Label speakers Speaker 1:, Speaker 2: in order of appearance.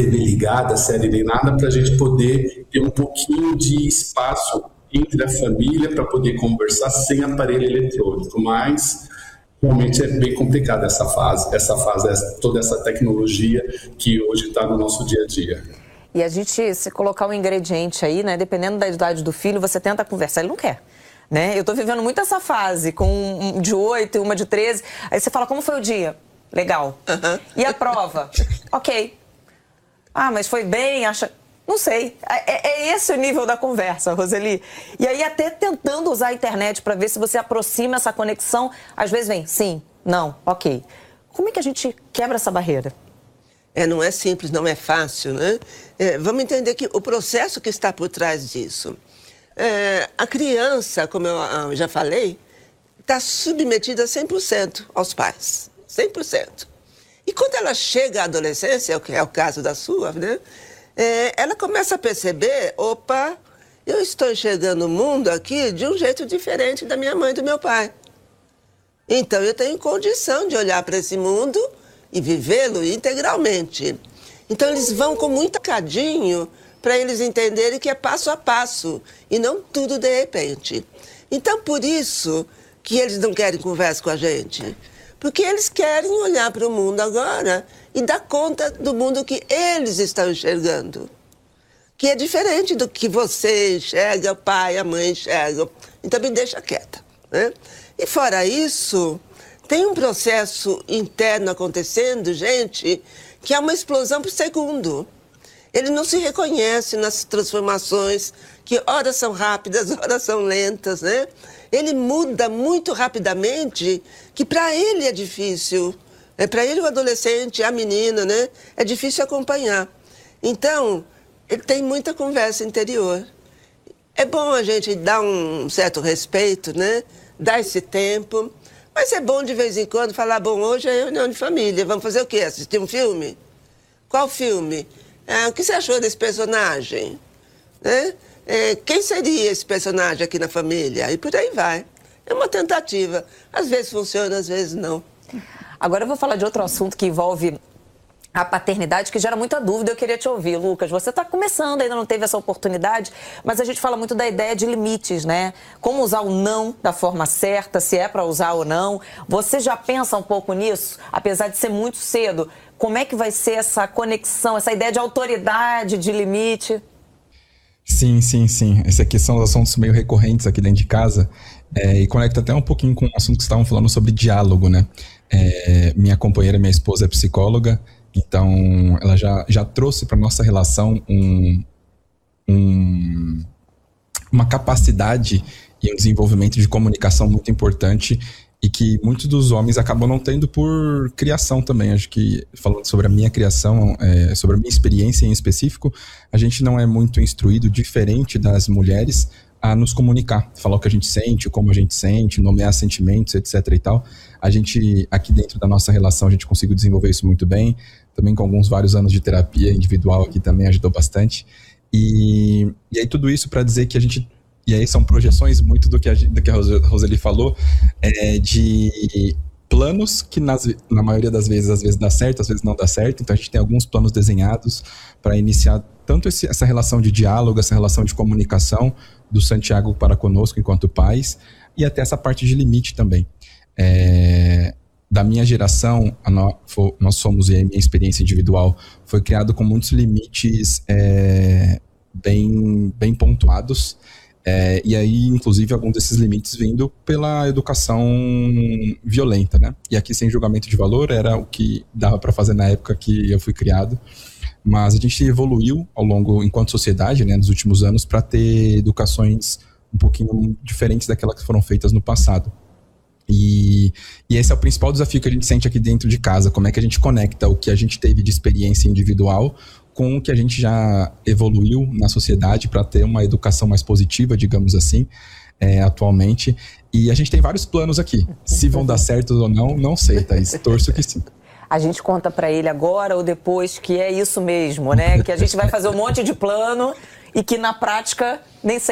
Speaker 1: TV ligada, série nem nada, para a gente poder ter um pouquinho de espaço entre a família para poder conversar sem aparelho eletrônico, mas realmente é bem complicada essa fase, toda essa tecnologia que hoje está no nosso dia a dia.
Speaker 2: E a gente, se colocar um ingrediente aí, né, dependendo da idade do filho, você tenta conversar, ele não quer. Né? Eu tô vivendo muito essa fase, com um de 8 e uma de 13. Aí você fala, como foi o dia? Legal. E a prova? Ok. Ah, mas foi bem? Não sei. É esse o nível da conversa, Roseli. E aí até tentando usar a internet para ver se você aproxima essa conexão, às vezes vem sim, não, ok. Como é que a gente quebra essa barreira?
Speaker 3: Não é simples, não é fácil, né? Vamos entender que o processo que está por trás disso. A criança, como eu já falei, está submetida 100% aos pais. 100%. E quando ela chega à adolescência, que é o caso da sua, né? Ela começa a perceber, opa, eu estou enxergando o mundo aqui de um jeito diferente da minha mãe e do meu pai. Então eu tenho condição de olhar para esse mundo e vivê-lo integralmente. Então eles vão com muito cadinho para eles entenderem que é passo a passo e não tudo de repente. Então, por isso que eles não querem conversa com a gente. Porque eles querem olhar para o mundo agora e dar conta do mundo que eles estão enxergando. Que é diferente do que você enxerga, o pai, a mãe enxergam. Então, me deixa quieta, né? E fora isso, tem um processo interno acontecendo, gente, que é uma explosão por segundo. Ele não se reconhece nas transformações, que horas são rápidas, horas são lentas, né? Ele muda muito rapidamente, que para ele é difícil. Para ele, o adolescente, a menina, né? É difícil acompanhar. Então, ele tem muita conversa interior. É bom a gente dar um certo respeito, né? Dar esse tempo. Mas é bom, de vez em quando, falar, bom, hoje é reunião de família. Vamos fazer o quê? Assistir um filme? Qual filme? O que você achou desse personagem? Né? Quem seria esse personagem aqui na família? E por aí vai. É uma tentativa. Às vezes funciona, às vezes não.
Speaker 2: Agora eu vou falar de outro assunto que envolve a paternidade, que gera muita dúvida. Eu queria te ouvir, Lucas. Você está começando, ainda não teve essa oportunidade, mas a gente fala muito da ideia de limites, né? Como usar o não da forma certa, se é para usar ou não. Você já pensa um pouco nisso, apesar de ser muito cedo? Como é que vai ser essa conexão, essa ideia de autoridade, de limite?
Speaker 4: Sim. Esses aqui são os assuntos meio recorrentes aqui dentro de casa, e conecta até um pouquinho com o assunto que estavam falando sobre diálogo, né? Minha companheira, minha esposa é psicóloga, então ela já trouxe para nossa relação uma capacidade e um desenvolvimento de comunicação muito importante, e que muitos dos homens acabam não tendo por criação também. Acho que, falando sobre a minha criação, sobre a minha experiência em específico, a gente não é muito instruído, diferente das mulheres, a nos comunicar, falar o que a gente sente, como a gente sente, nomear sentimentos, etc. e tal. A gente, aqui dentro da nossa relação, a gente conseguiu desenvolver isso muito bem, também com vários anos de terapia individual aqui também ajudou bastante. E aí tudo isso para dizer que a gente... E aí são projeções muito do que a Roseli falou, de planos que na maioria das vezes, às vezes dá certo, às vezes não dá certo. Então a gente tem alguns planos desenhados para iniciar tanto essa relação de diálogo, essa relação de comunicação do Santiago para conosco enquanto pais, e até essa parte de limite também. Da minha geração, nós somos, e a minha experiência individual foi criado com muitos limites bem pontuados. E aí, inclusive, alguns desses limites vindo pela educação violenta, né? E aqui, sem julgamento de valor, era o que dava para fazer na época que eu fui criado. Mas a gente evoluiu ao longo, enquanto sociedade, né, nos últimos anos, para ter educações um pouquinho diferentes daquelas que foram feitas no passado. E esse é o principal desafio que a gente sente aqui dentro de casa. Como é que a gente conecta o que a gente teve de experiência individual com o que a gente já evoluiu na sociedade para ter uma educação mais positiva, digamos assim, atualmente. E a gente tem vários planos aqui. Se vão dar certo ou não, não sei, Thaís. Torço que sim.
Speaker 2: A gente conta para ele agora ou depois que é isso mesmo, né? Que a gente vai fazer um monte de plano e que na prática nem sempre